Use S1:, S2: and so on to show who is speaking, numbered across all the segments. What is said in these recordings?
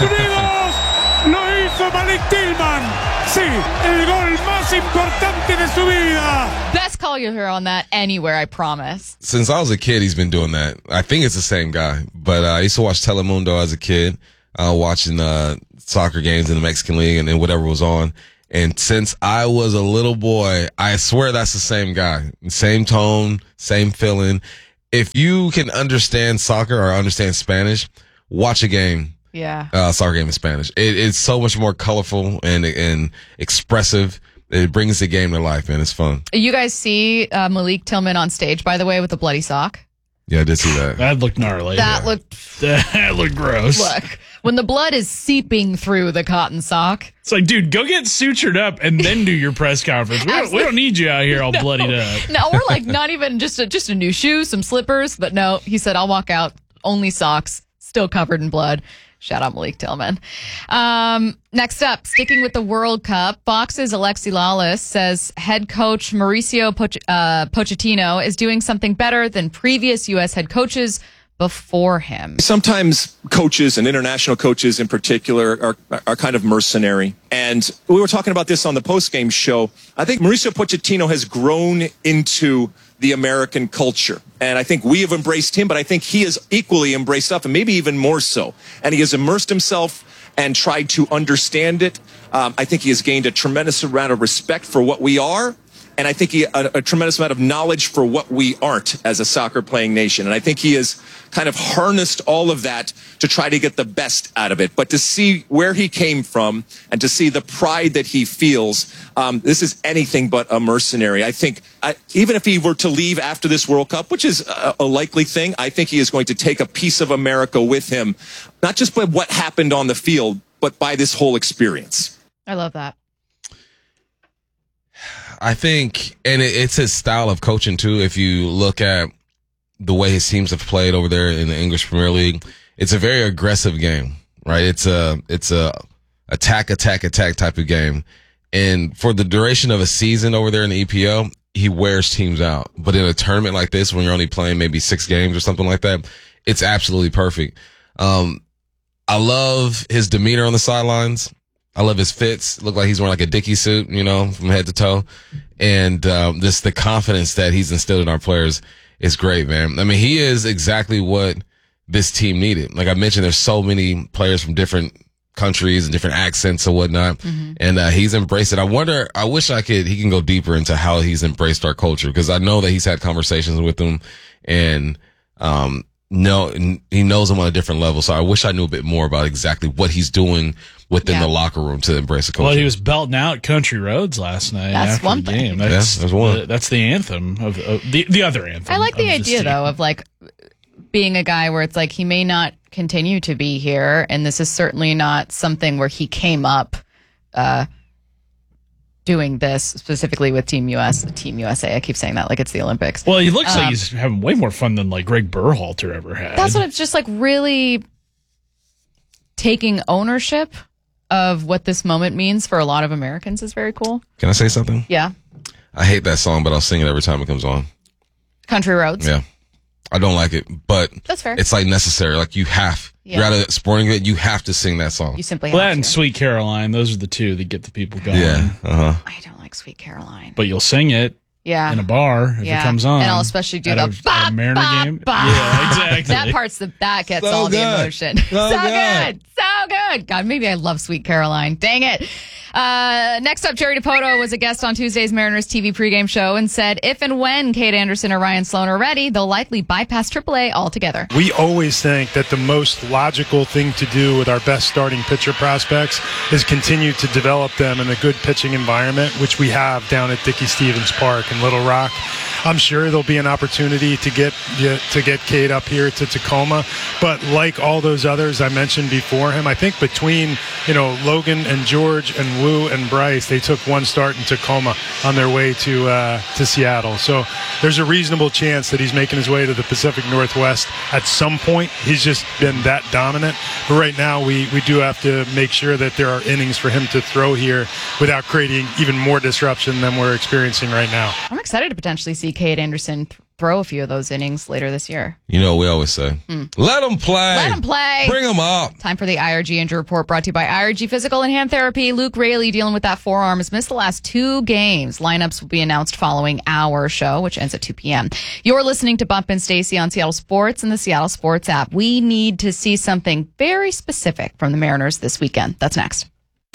S1: Unidos. Lo hizo Malik Tillman. Sí, el gol más importante de su vida.
S2: Best call you'll hear on that anywhere, I promise.
S3: Since I was a kid, he's been doing that. I think it's the same guy. But I used to watch Telemundo as a kid, watching soccer games in the Mexican League and whatever was on. And since I was a little boy, I swear that's the same guy. Same tone, same feeling. If you can understand soccer or understand Spanish, watch a game.
S2: Yeah.
S3: Soccer game in Spanish. It's so much more colorful and expressive. It brings the game to life, man. It's fun.
S2: You guys see Malik Tillman on stage, by the way, with a bloody sock?
S3: Yeah, I did see that.
S4: That looked gnarly.
S2: That
S4: looked gross.
S2: Look, when the blood is seeping through the cotton sock.
S4: It's like, dude, go get sutured up and then do your press conference. We don't need you out here all bloodied up.
S2: No, or like not even just a new shoe, some slippers. But no, he said, I'll walk out, only socks, still covered in blood. Shout out Malik Tillman. Next up, sticking with the World Cup, Fox's Alexi Lawless says head coach Mauricio Pochettino is doing something better than previous U.S. head coaches before him.
S5: Sometimes coaches and international coaches in particular are kind of mercenary. And we were talking about this on the post-game show. I think Mauricio Pochettino has grown into the American culture. And I think we have embraced him, but I think he has equally embraced us, and maybe even more so. And he has immersed himself and tried to understand it. I think he has gained a tremendous amount of respect for what we are. And I think he a tremendous amount of knowledge for what we aren't as a soccer-playing nation. And I think he has kind of harnessed all of that to try to get the best out of it. But to see where he came from and to see the pride that he feels, this is anything but a mercenary. I think even if he were to leave after this World Cup, which is a likely thing, I think he is going to take a piece of America with him, not just by what happened on the field, but by this whole experience.
S2: I love that.
S3: I think, and it's his style of coaching too. If you look at the way his teams have played over there in the English Premier League, it's a very aggressive game, right? It's a attack type of game. And for the duration of a season over there in the EPL, he wears teams out. But in a tournament like this, when you're only playing maybe 6 games or something like that, it's absolutely perfect. I love his demeanor on the sidelines. I love his fits. Look like he's wearing like a Dickie suit, from head to toe. And just the confidence that he's instilled in our players is great, man. I mean, he is exactly what this team needed. Like I mentioned, there's so many players from different countries and different accents and whatnot. Mm-hmm. And he's embraced it. I wish he can go deeper into how he's embraced our culture, because I know that he's had conversations with them and he knows them on a different level. So I wish I knew a bit more about exactly what he's doing within the locker room to embrace the culture.
S4: Well, he was belting out Country Roads last night.
S2: That's
S4: after
S2: one
S4: the
S2: thing.
S4: game. That's one. That's the anthem of the other anthem.
S2: I like the idea though of like being a guy where it's like he may not continue to be here, and this is certainly not something where he came up doing this specifically with Team USA. I keep saying that like it's the Olympics.
S4: Well, he looks like he's having way more fun than like Greg Berhalter ever had.
S2: That's what it's just like, really taking ownership of what this moment means for a lot of Americans is very cool.
S3: Can I say something?
S2: Yeah.
S3: I hate that song, but I'll sing it every time it comes on.
S2: Country Roads?
S3: Yeah. I don't like it, but
S2: that's fair.
S3: It's like necessary. Like you have, you're at a sporting event, you have to sing that song.
S2: You simply have
S4: that
S2: to.
S4: and Sweet Caroline, those are the two that get the people going.
S3: Yeah. Uh-huh.
S2: I don't like Sweet Caroline.
S4: But you'll sing it.
S2: Yeah.
S4: In a bar if it comes on.
S2: And I'll especially do the
S4: at a Mariner game. Yeah, exactly.
S2: That gets
S3: so
S2: all
S3: good.
S2: the emotion. So good. God, maybe I love Sweet Caroline. Dang it. Next up, Jerry Dipoto was a guest on Tuesday's Mariners TV pregame show and said if and when Kate Anderson or Ryan Sloan are ready, they'll likely bypass AAA altogether.
S6: We always think that the most logical thing to do with our best starting pitcher prospects is continue to develop them in a good pitching environment, which we have down at Dickey Stevens Park in Little Rock. I'm sure there'll be an opportunity to get Kate up here to Tacoma, but like all those others I mentioned before him, I think between Logan and George and Woo and Bryce, they took one start in Tacoma on their way to Seattle. So there's a reasonable chance that he's making his way to the Pacific Northwest at some point. He's just been that dominant. But right now we do have to make sure that there are innings for him to throw here without creating even more disruption than we're experiencing right now.
S2: I'm excited to potentially see Kate Anderson throw a few of those innings later this year.
S3: You know what we always say? Let them play.
S2: Let 'em play.
S3: Bring them up.
S2: Time for the IRG Injury Report, brought to you by IRG Physical and Hand Therapy. Luke Raley, dealing with that forearm, has missed the last 2 games. Lineups will be announced following our show, which ends at 2 p.m. You're listening to Bump and Stacy on Seattle Sports and the Seattle Sports app. We need to see something very specific from the Mariners this weekend. That's next.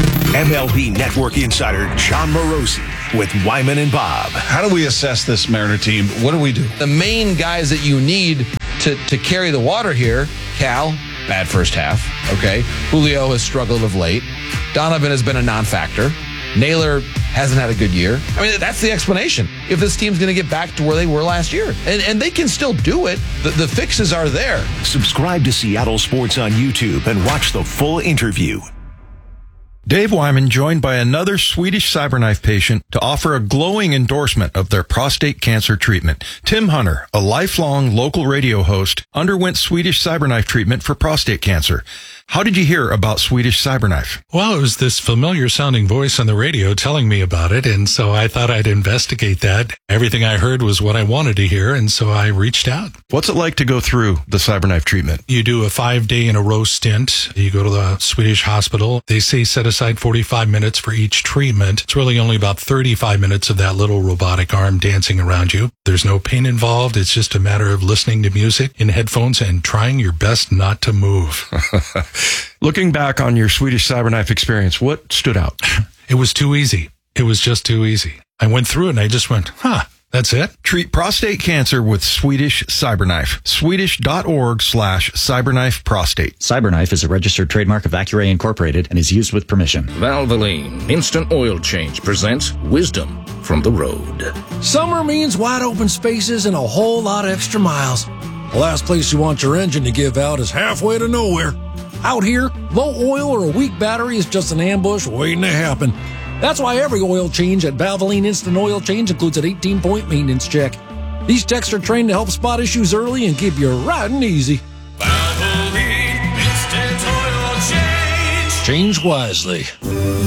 S7: MLB Network insider John Morosi with Wyman and Bob.
S8: How do we assess this Mariner team? What do we do?
S9: The main guys that you need to carry the water here, Cal, bad first half, okay. Julio has struggled of late. Donovan has been a non-factor. Naylor hasn't had a good year. I mean, that's the explanation. If this team's going to get back to where they were last year. And they can still do it. The fixes are there.
S7: Subscribe to Seattle Sports on YouTube and watch the full interview.
S10: Dave Wyman joined by another Swedish CyberKnife patient to offer a glowing endorsement of their prostate cancer treatment. Tim Hunter, a lifelong local radio host, underwent Swedish CyberKnife treatment for prostate cancer. How did you hear about Swedish CyberKnife?
S11: Well, it was this familiar sounding voice on the radio telling me about it, and so I thought I'd investigate that. Everything I heard was what I wanted to hear, and so I reached out.
S10: What's it like to go through the CyberKnife treatment?
S11: You do a 5-day-in-a-row stint. You go to the Swedish hospital. They say set aside 45 minutes for each treatment. It's really only about 35 minutes of that little robotic arm dancing around you. There's no pain involved. It's just a matter of listening to music in headphones and trying your best not to move.
S10: Looking back on your Swedish CyberKnife experience, what stood out?
S11: It was too easy. It was just too easy. I went through it and I just went, that's it?
S10: Treat prostate cancer with Swedish CyberKnife. Swedish.org/CyberKnife Prostate.
S12: CyberKnife is a registered trademark of Accuray Incorporated and is used with permission.
S13: Valvoline Instant Oil Change presents Wisdom from the Road.
S14: Summer means wide open spaces and a whole lot of extra miles. The last place you want your engine to give out is halfway to nowhere. Out here, low oil or a weak battery is just an ambush waiting to happen. That's why every oil change at Valvoline Instant Oil Change includes an 18-point maintenance check. These techs are trained to help spot issues early and keep you riding easy. Valvoline Instant Oil Change. Change wisely.